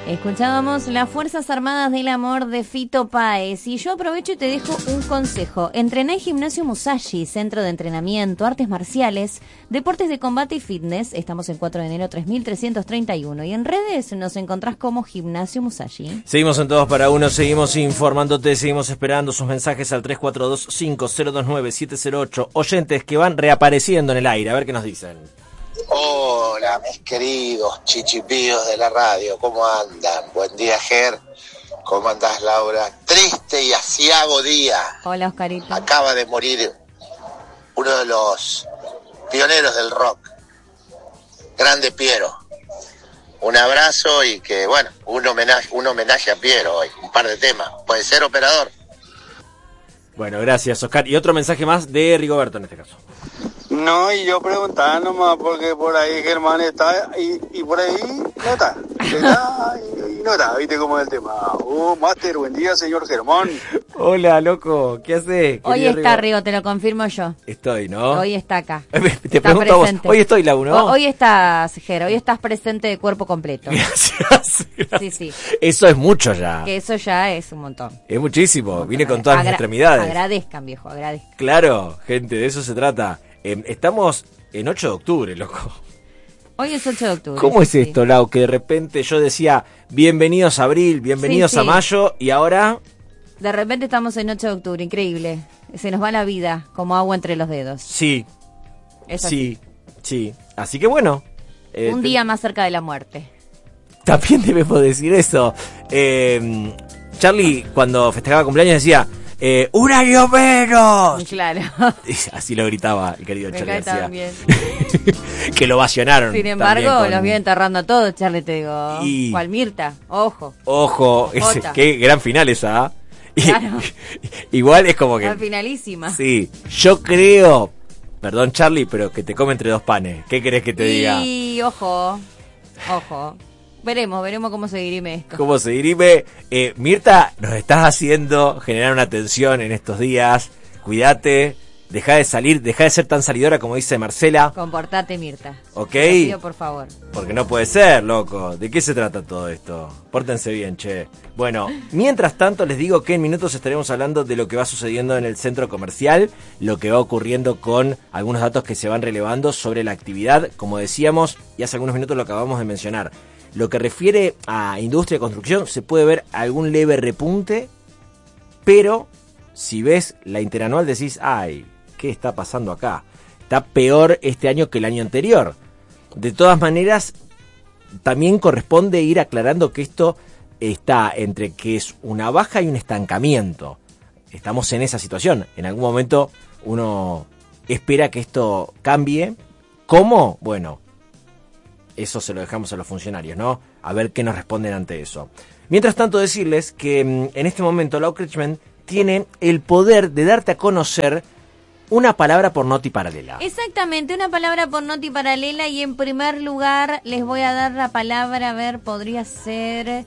Escuchábamos Las Fuerzas Armadas del Amor de Fito Páez. Y yo aprovecho y te dejo un consejo. Entrená en Gimnasio Musashi, centro de entrenamiento, artes marciales, deportes de combate y fitness. Estamos en 4 de enero 3331. Y en redes nos encontrás como Gimnasio Musashi. Seguimos en Todos para Uno, seguimos informándote, seguimos esperando sus mensajes al 342-5029-708. Oyentes que van reapareciendo en el aire, a ver qué nos dicen. Hola, mis queridos chichipíos de la radio, ¿cómo andan? Buen día, Ger. ¿Cómo andás, Laura? Triste y aciago día. Hola, Oscarito. Acaba de morir uno de los pioneros del rock, Grande Piero. Un abrazo y que, bueno, un homenaje a Piero hoy, un par de temas. Puede ser, operador. Bueno, gracias, Oscar. Y otro mensaje más de Rigoberto en este caso. No, y yo preguntaba nomás porque por ahí Germán está y por ahí no está. Está y no está, ¿viste cómo es el tema? Máster, buen día, señor Germán. Hola, loco, ¿qué haces? Hoy está, Rigo, te lo confirmo yo. Estoy, ¿no? Hoy está acá. Te pregunto a vos, hoy estoy, Lau, ¿no? Hoy estás, Ger, hoy estás presente de cuerpo completo. Gracias. Sí, sí. Eso es mucho ya. Que eso ya es un montón. Es muchísimo, vine con todas las extremidades. Agradezcan, viejo, agradezcan. Claro, gente, de eso se trata. Estamos en 8 de octubre, loco. Hoy es 8 de octubre. ¿Cómo es esto, Lau? Que de repente yo decía, bienvenidos a abril, bienvenidos a mayo, y ahora... De repente estamos en 8 de octubre, increíble. Se nos va la vida como agua entre los dedos. Sí, sí. Así que bueno. Un día más cerca de la muerte. También debemos decir eso. Charlie, cuando festejaba cumpleaños, decía... ¡un año menos! Claro. Así lo gritaba el querido Charlie García. Que lo vacionaron. Sin embargo, los viene enterrando a todos, Charlie, te digo. ¿Cuál Mirta? Ojo. Qué gran final esa. Claro. Igual es como que... La finalísima. Sí, yo creo... Perdón, Charlie, pero que te come entre dos panes. ¿Qué querés que te diga? Y ojo. Veremos cómo se dirime esto. ¿Cómo se dirime? Mirta, nos estás haciendo generar una tensión en estos días. Cuídate, deja de ser tan salidora como dice Marcela. Comportate, Mirta. ¿Ok? Te lo pido, por favor. Porque no puede ser, loco. ¿De qué se trata todo esto? Pórtense bien, che. Bueno, mientras tanto les digo que en minutos estaremos hablando de lo que va sucediendo en el centro comercial, lo que va ocurriendo con algunos datos que se van relevando sobre la actividad, como decíamos, y hace algunos minutos lo acabamos de mencionar. Lo que refiere a industria y construcción, se puede ver algún leve repunte, pero si ves la interanual decís, ay, ¿qué está pasando acá? Está peor este año que el año anterior. De todas maneras, también corresponde ir aclarando que esto está entre que es una baja y un estancamiento. Estamos en esa situación. En algún momento uno espera que esto cambie. ¿Cómo? Bueno, eso se lo dejamos a los funcionarios, ¿no? A ver qué nos responden ante eso. Mientras tanto, decirles que en este momento Lau Kretschmann tiene el poder de darte a conocer una palabra por noti paralela. Exactamente, una palabra por noti paralela, y en primer lugar les voy a dar la palabra, a ver, podría ser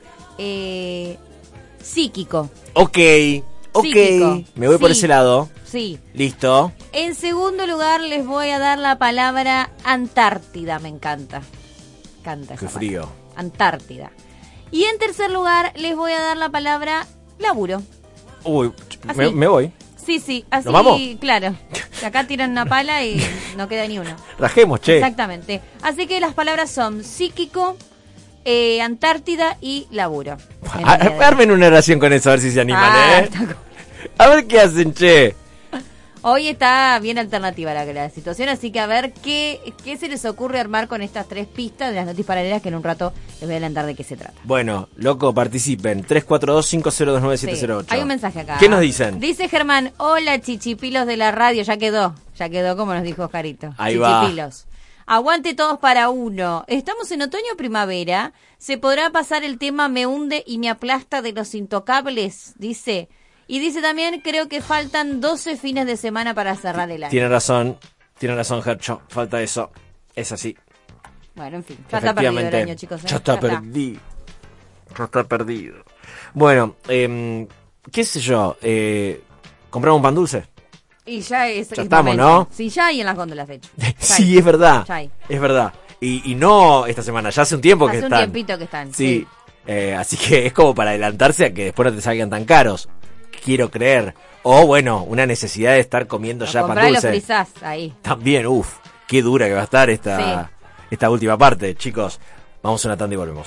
psíquico. Ok, psíquico. Me voy por ese lado. Sí. Listo. En segundo lugar les voy a dar la palabra Antártida, me encanta. Qué frío. Palabra. Antártida. Y en tercer lugar les voy a dar la palabra laburo. Uy, me voy. Sí, así. ¿Nos vamos? Claro. Acá tiran una pala y no queda ni uno. Rajemos, che. Exactamente. Así que las palabras son psíquico, Antártida y laburo. Armen una oración con eso, a ver si se animan, A ver qué hacen, che. Hoy está bien alternativa la situación, así que a ver qué se les ocurre armar con estas tres pistas de las noticias paralelas, que en un rato les voy a adelantar de qué se trata. Bueno, loco, participen. 342-5029-708. Sí, hay un mensaje acá. ¿Qué nos dicen? Dice Germán, hola chichipilos de la radio, ya quedó como nos dijo Oscarito. Ahí chichipilos. Aguante todos para uno. Estamos en otoño o primavera. ¿Se podrá pasar el tema Me hunde y me aplasta de los intocables? Dice... Y dice también, creo que faltan 12 fines de semana para cerrar el año. Tiene razón, Gercho, falta eso. Es así. Bueno, en fin, ya está perdido el año, chicos. Ya está perdido. Bueno, qué sé yo, ¿compramos un pan dulce? Y ya es... Ya estamos, ¿no? Sí, ya hay en las góndolas, de hecho. Sí, es verdad. Es verdad. Y no esta semana, ya hace un tiempo que están. Hace un tiempito que están. Sí. Así que es como para adelantarse a que después no te salgan tan caros. Quiero creer. O bueno, una necesidad de estar comiendo ya pan dulce. Los frizás ahí. También, qué dura que va a estar esta última parte. Chicos, vamos a una tanda y volvemos.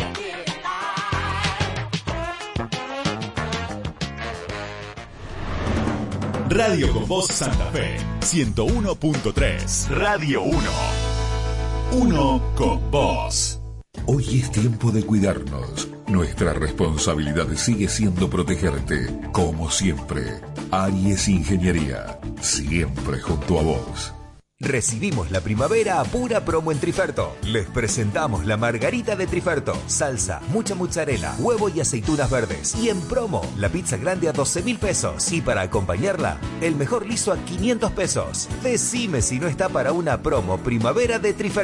Radio con Voz Santa Fe 101.3. Radio 1. Uno con vos. Hoy es tiempo de cuidarnos. Nuestra responsabilidad sigue siendo protegerte. Como siempre, Aries Ingeniería, siempre junto a vos. Recibimos la primavera a pura promo en Triferto. Les presentamos la margarita de Triferto. Salsa, mucha mozzarella, huevo y aceitunas verdes. Y en promo, la pizza grande a 12.000 pesos. Y para acompañarla, el mejor liso a 500 pesos. Decime si no está para una promo primavera de Triferto.